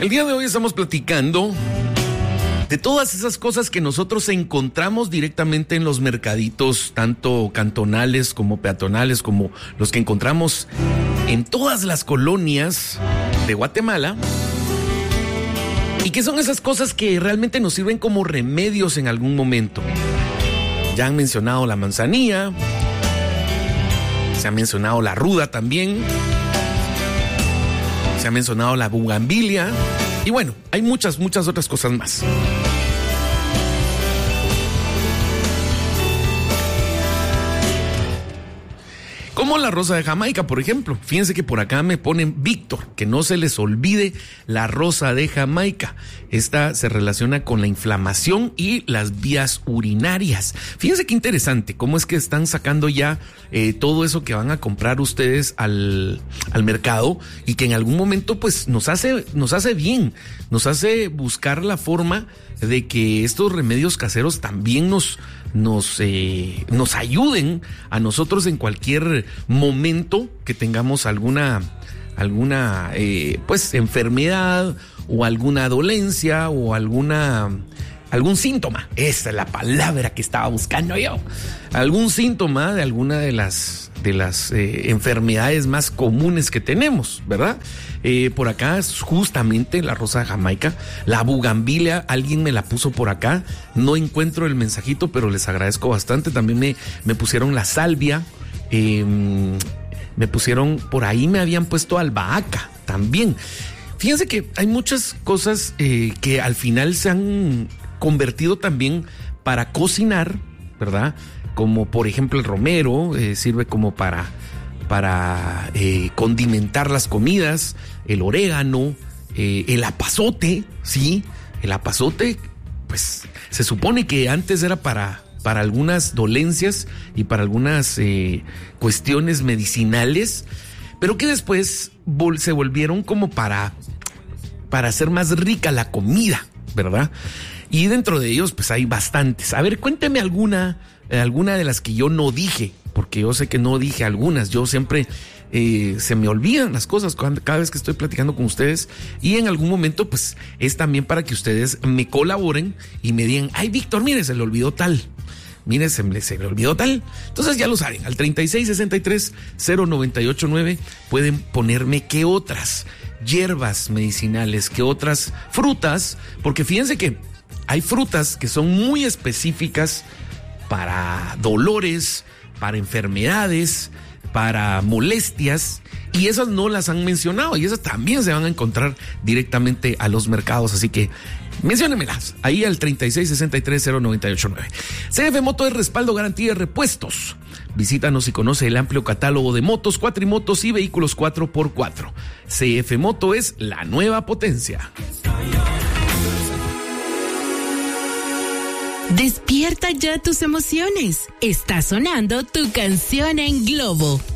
El día de hoy estamos platicando de todas esas cosas que nosotros encontramos directamente en los mercaditos, tanto cantonales como peatonales, como los que encontramos en todas las colonias de Guatemala. Y que son esas cosas que realmente nos sirven como remedios en algún momento. Ya han mencionado la manzanilla, se ha mencionado la ruda también, se ha mencionado la bugambilia y bueno, hay muchas otras cosas más. Como la rosa de Jamaica, por ejemplo. Fíjense que por acá me ponen Víctor, que no se les olvide la rosa de Jamaica. Esta se relaciona con la inflamación y las vías urinarias. Fíjense qué interesante, cómo es que están sacando ya todo eso que van a comprar ustedes al mercado y que en algún momento pues nos hace bien, nos hace buscar la forma de que estos remedios caseros también nos ayuden a nosotros en cualquier momento que tengamos alguna pues enfermedad o alguna dolencia o algún síntoma. Esa es la palabra que estaba buscando yo. Algún síntoma de alguna de las enfermedades más comunes que tenemos, ¿verdad? Por acá es justamente la rosa de Jamaica, la bugambilia, alguien me la puso por acá, no encuentro el mensajito, pero les agradezco bastante. También me pusieron la salvia, me pusieron, por ahí me habían puesto albahaca también. Fíjense que hay muchas cosas que al final se han convertido también para cocinar, ¿verdad? Como por ejemplo el romero, sirve como para condimentar las comidas, el orégano, el apazote, ¿sí? El apazote, pues se supone que antes era para algunas dolencias y para algunas cuestiones medicinales, pero que después se volvieron como para hacer más rica la comida, ¿verdad? Y dentro de ellos pues hay bastantes. A ver, cuénteme alguna de las que yo no dije, porque yo sé que no dije algunas. Yo siempre se me olvidan las cosas cada vez que estoy platicando con ustedes, y en algún momento pues es también para que ustedes me colaboren y me digan, ay Víctor, mire, se le olvidó tal. Mire, se le olvidó tal. Entonces ya lo saben, al 3663-0989 pueden ponerme qué otras hierbas medicinales, qué otras frutas, porque fíjense que hay frutas que son muy específicas para dolores, para enfermedades, para molestias, y esas no las han mencionado, y esas también se van a encontrar directamente a los mercados, así que menciónemelas ahí al 3663-0989. CF Moto es respaldo, garantía y repuestos. Visítanos y conoce el amplio catálogo de motos, cuatrimotos y vehículos 4x4. CF Moto es la nueva potencia. Despierta ya tus emociones. Está sonando tu canción en Globo.